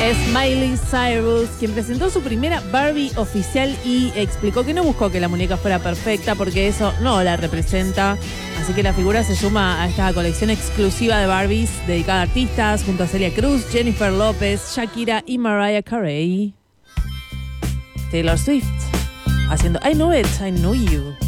Es Miley Cyrus, quien presentó su primera Barbie oficial y explicó que no buscó que la muñeca fuera perfecta porque eso no la representa. Así que la figura se suma a esta colección exclusiva de Barbies dedicada a artistas junto a Celia Cruz, Jennifer López, Shakira y Mariah Carey. Taylor Swift haciendo I Know It, I Know You.